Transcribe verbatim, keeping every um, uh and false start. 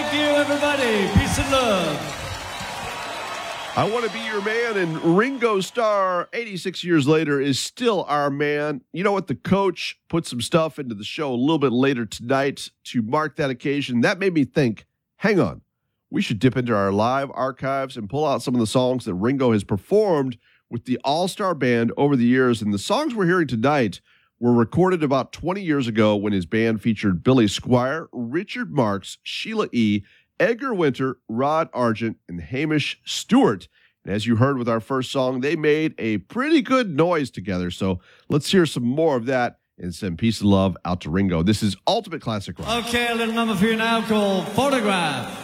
Thank you, everybody. Peace and love. I Want to Be Your Man, and Ringo Starr, eighty-six years later, is still our man. You know what? The coach put some stuff into the show a little bit later tonight to mark that occasion. That made me think, hang on, we should dip into our live archives and pull out some of the songs that Ringo has performed with the All-Star Band over the years. And the songs we're hearing tonight were recorded about twenty years ago when his band featured Billy Squier, Richard Marx, Sheila E., Edgar Winter, Rod Argent, and Hamish Stewart. And as you heard with our first song, they made a pretty good noise together. So let's hear some more of that and send peace and love out to Ringo. This is Ultimate Classic Rock. Okay, a little number for you now called Photograph.